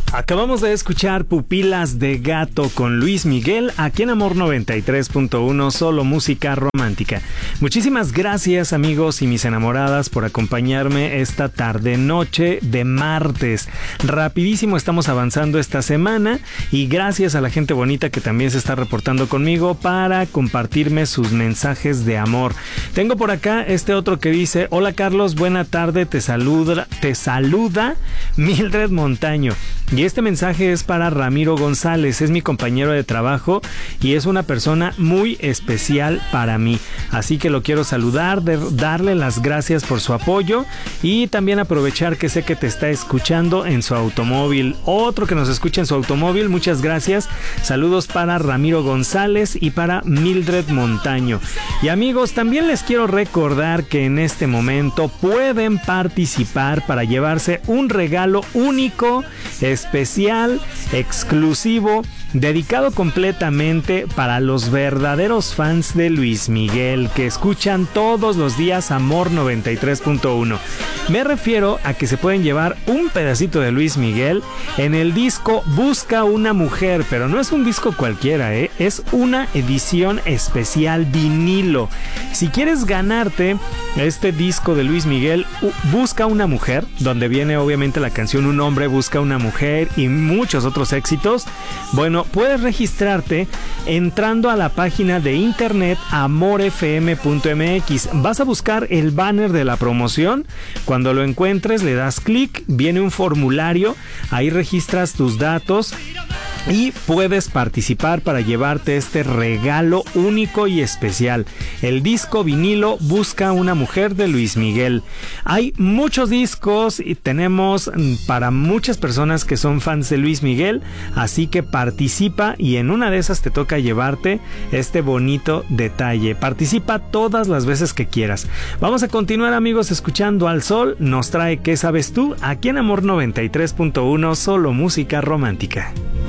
Acabamos de escuchar Pupilas de Gato con Luis Miguel, aquí en Amor 93.1, solo música romántica. Muchísimas gracias, amigos y mis enamoradas, por acompañarme esta tarde-noche de martes. Rapidísimo estamos avanzando esta semana y gracias a la gente bonita que también se está reportando conmigo para compartirme sus mensajes de amor. Tengo por acá este otro que dice: hola Carlos, buena tarde, te saluda Mildred Montaño. Y este mensaje es para Ramiro González, es mi compañero de trabajo y es una persona muy especial para mí. Así que lo quiero saludar, darle las gracias por su apoyo y también aprovechar que sé que te está escuchando en su automóvil. Otro que nos escucha en su automóvil, muchas gracias. Saludos para Ramiro González y para Mildred Montaño. Y amigos, también les quiero recordar que en este momento pueden participar para llevarse un regalo único, especial, exclusivo, dedicado completamente para los verdaderos fans de Luis Miguel que escuchan todos los días Amor 93.1. Me refiero a que se pueden llevar un pedacito de Luis Miguel en el disco Busca una Mujer, pero no es un disco cualquiera, es una edición especial vinilo. Si quieres ganarte este disco de Luis Miguel, Busca una Mujer, donde viene obviamente la canción Un hombre busca una mujer y muchos otros éxitos, bueno, puedes registrarte entrando a la página de internet amorfm.mx. Vas a buscar el banner de la promoción. Cuando lo encuentres, le das clic, viene un formulario, ahí registras tus datos y puedes participar para llevarte este regalo único y especial, el disco vinilo Busca una Mujer de Luis Miguel. Hay muchos discos y tenemos para muchas personas que son fans de Luis Miguel, así que participa y en una de esas te toca llevarte este bonito detalle. Participa todas las veces que quieras. Vamos a continuar, amigos, escuchando Al Sol. Nos trae ¿Qué sabes tú? Aquí en Amor 93.1, solo música romántica.